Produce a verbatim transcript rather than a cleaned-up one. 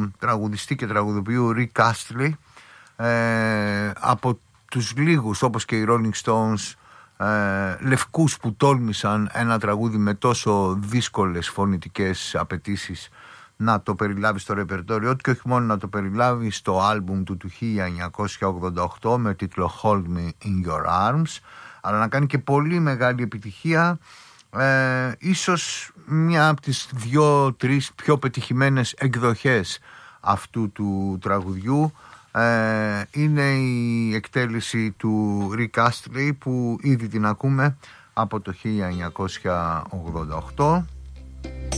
τραγουδιστή και τραγουδοποιού Rick Astley, ε, από τους λίγους, όπως και οι Rolling Stones, ε, λευκούς που τόλμησαν ένα τραγούδι με τόσο δύσκολες φωνητικές απαιτήσεις να το περιλάβει στο ρεπερτόριό του, και όχι μόνο να το περιλάβει στο άλμπουμ του του χίλια εννιακόσια ογδόντα οκτώ με τίτλο Hold Me In Your Arms, αλλά να κάνει και πολύ μεγάλη επιτυχία. Ε, ίσως μια από τις δύο-τρεις πιο πετυχημένες εκδοχές αυτού του τραγουδιού ε, είναι η εκτέλεση του Rick Astley, που ήδη την ακούμε από το χίλια εννιακόσια ογδόντα οκτώ.